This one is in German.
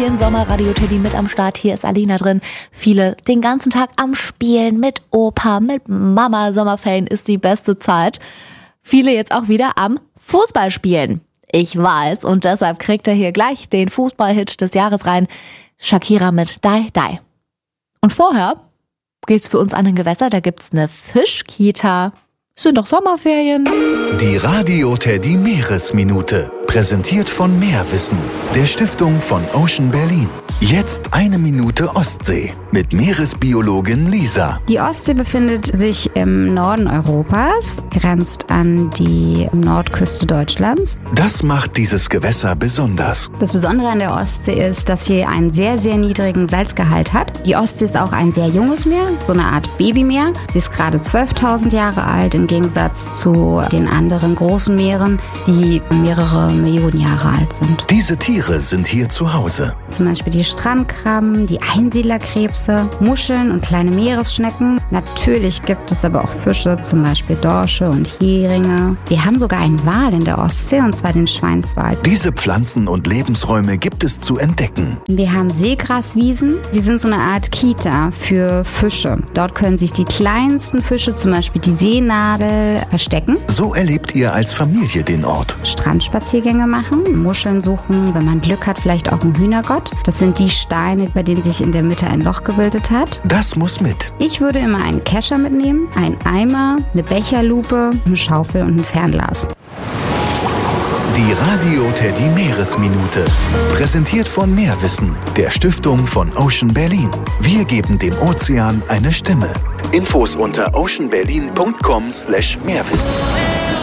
Ferien, Sommer, Radio Teddy mit am Start. Hier ist Alina drin. Viele den ganzen Tag am Spielen mit Opa, mit Mama. Sommerferien ist die beste Zeit. Viele jetzt auch wieder am Fußball spielen. Ich weiß, und deshalb kriegt er hier gleich den Fußballhit des Jahres rein. Shakira mit Die Die. Und vorher geht's für uns an ein Gewässer, da gibt's eine Fischkita. Sind doch Sommerferien. Die Radio Teddy Meeresminute. Präsentiert von Meerwissen, der Stiftung von Ocean Berlin. Jetzt 1 Minute Ostsee mit Meeresbiologin Lisa. Die Ostsee befindet sich im Norden Europas, grenzt an die Nordküste Deutschlands. Das macht dieses Gewässer besonders. Das Besondere an der Ostsee ist, dass sie einen sehr, sehr niedrigen Salzgehalt hat. Die Ostsee ist auch ein sehr junges Meer, so eine Art Babymeer. Sie ist gerade 12.000 Jahre alt, im Gegensatz zu den anderen großen Meeren, die mehrere Millionen Jahre alt sind. Diese Tiere sind hier zu Hause. Zum Beispiel die Strandkrabben, die Einsiedlerkrebse, Muscheln und kleine Meeresschnecken. Natürlich gibt es aber auch Fische, zum Beispiel Dorsche und Heringe. Wir haben sogar einen Wal in der Ostsee, und zwar den Schweinswal. Diese Pflanzen und Lebensräume gibt es zu entdecken. Wir haben Seegraswiesen. Sie sind so eine Art Kita für Fische. Dort können sich die kleinsten Fische, zum Beispiel die Seenadel, verstecken. So erlebt ihr als Familie den Ort. Strandspaziergänge machen, Muscheln suchen, wenn man Glück hat, vielleicht auch einen Hühnergott. Das sind die Steine, bei denen sich in der Mitte ein Loch gebildet hat. Das muss mit. Ich würde immer einen Kescher mitnehmen, einen Eimer, eine Becherlupe, eine Schaufel und ein Fernglas. Die Radio Teddy Meeresminute. Präsentiert von Meerwissen, der Stiftung von Ocean Berlin. Wir geben dem Ozean eine Stimme. Infos unter oceanberlin.com/Meerwissen.